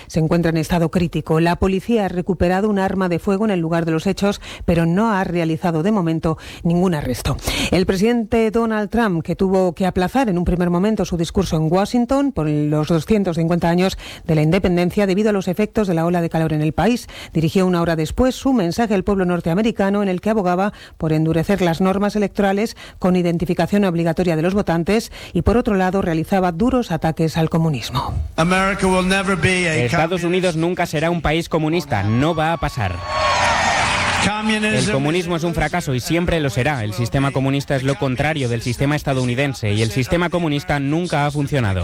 se encuentra en estado crítico. La policía ha recuperado un arma de fuego en el lugar de los hechos, pero no ha realizado de momento ningún arresto. El presidente Donald Trump, que tuvo que aplazar en un primer momento su discurso en Washington por los 250 años de la independencia debido a los efectos de la ola de calor en el país, dirigió una hora después su mensaje al pueblo norteamericano en el que abogaba por endurecer las normas electorales con identificación obligatoria de los votantes y, por otro lado, realizaba duros ataques al comunismo. Estados Unidos nunca será un país comunista, no va a pasar. El comunismo es un fracaso y siempre lo será. El sistema comunista es lo contrario del sistema estadounidense y el sistema comunista nunca ha funcionado.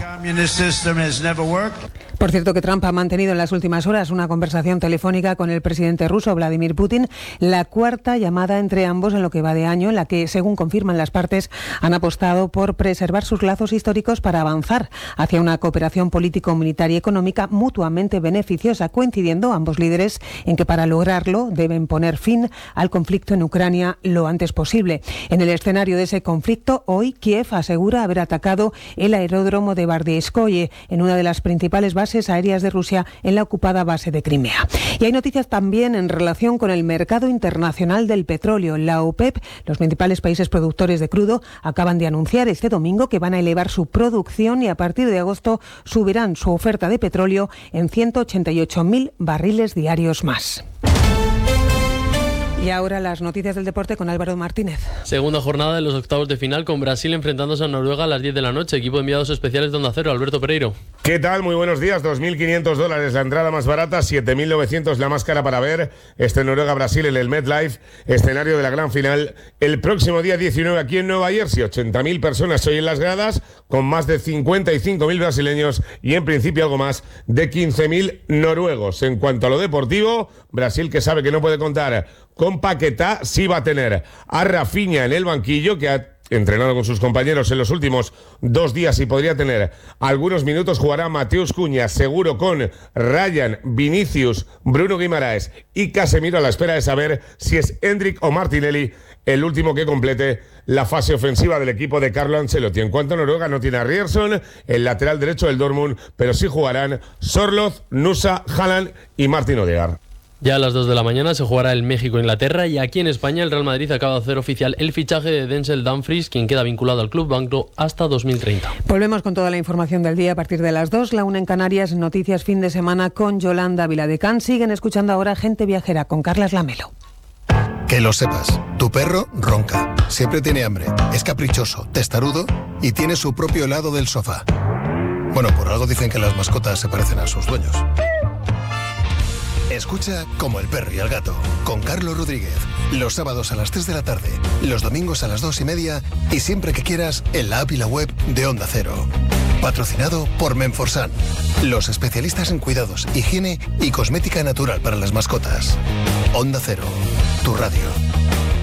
Por cierto, que Trump ha mantenido en las últimas horas una conversación telefónica con el presidente ruso Vladimir Putin, la cuarta llamada entre ambos en lo que va de año, en la que, según confirman las partes, han apostado por preservar sus lazos históricos para avanzar hacia una cooperación político-militar y económica mutuamente beneficiosa, coincidiendo ambos líderes en que para lograrlo deben poner fin al conflicto en Ucrania lo antes posible. En el escenario de ese conflicto, hoy Kiev asegura haber atacado el aeródromo de Bardyanskoye, en una de las principales bases aéreas de Rusia en la ocupada base de Crimea. Y hay noticias también en relación con el mercado internacional del petróleo. La OPEP, los principales países productores de crudo, acaban de anunciar este domingo que van a elevar su producción y a partir de agosto subirán su oferta de petróleo en 188.000 barriles diarios más. Y ahora las noticias del deporte con Álvaro Martínez. Segunda jornada de los octavos de final con Brasil enfrentándose a Noruega a las 10 de la noche. Equipo de enviados especiales de Onda Cero, Alberto Pereiro. ¿Qué tal? Muy buenos días. $2.500 la entrada más barata, 7.900 la más cara para ver Noruega-Brasil en el MetLife, escenario de la gran final, el próximo día 19 aquí en Nueva Jersey. 80.000 personas hoy en las gradas, con más de 55.000 brasileños y en principio algo más de 15.000 noruegos. En cuanto a lo deportivo, Brasil, que sabe que no puede contar con Paquetá, sí va a tener a Rafinha en el banquillo, que ha entrenado con sus compañeros en los últimos 2 días y podría tener algunos minutos. Jugará Mateus Cunha, seguro, con Ryan, Vinicius, Bruno Guimaraes y Casemiro, a la espera de saber si es Endrick o Martinelli el último que complete la fase ofensiva del equipo de Carlo Ancelotti. En cuanto a Noruega, no tiene a Ryerson, el lateral derecho del Dortmund, pero sí jugarán Sorloth, Nusa, Haaland y Martin Odegaard. Ya a las 2 de la mañana se jugará el México-Inglaterra y aquí en España el Real Madrid acaba de hacer oficial el fichaje de Denzel Dumfries, quien queda vinculado al club blanco hasta 2030. Volvemos con toda la información del día a partir de las 2. La 1 en Canarias, noticias fin de semana con Yolanda Viladecán. Siguen escuchando ahora Gente Viajera con Carlas Lamelo. Que lo sepas, tu perro ronca, siempre tiene hambre, es caprichoso, testarudo y tiene su propio lado del sofá. Bueno, por algo dicen que las mascotas se parecen a sus dueños. Escucha Como el perro y el gato, con Carlos Rodríguez, los sábados a las 3 de la tarde, los domingos a las 2:30 y siempre que quieras en la app y la web de Onda Cero. Patrocinado por Menforsan, los especialistas en cuidados, higiene y cosmética natural para las mascotas. Onda Cero, tu radio.